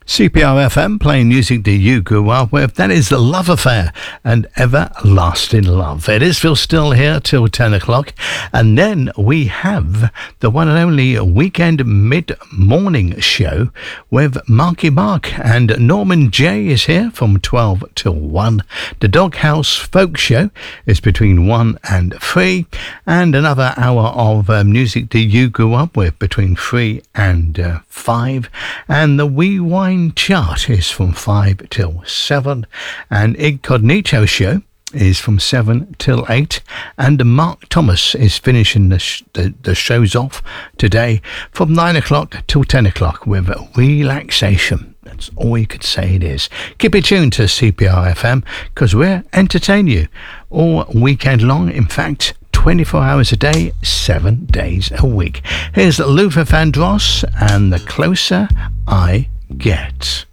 CPR-FM playing music that you grew up with. That is The Love Affair and Everlasting Love. It is Phil Still here till 10 o'clock. And then we have the one and only weekend mid-morning show with Marky Mark. And Norman J is here from 12 till 1. The Doghouse Folk Show is between 1 and 3. And another hour of music that you grew up with between 3 and 5. And the Wee Wine Chart is from 5 till 7, and Incognito Show is from 7 till 8, and Mark Thomas is finishing the shows off today from 9 o'clock till 10 o'clock with relaxation. That's all you could say it is. Keep it tuned to CPR FM because we're entertaining you all weekend long. In fact, 24 hours a day, 7 days a week. Here's Luther Vandross and The Closer I Get.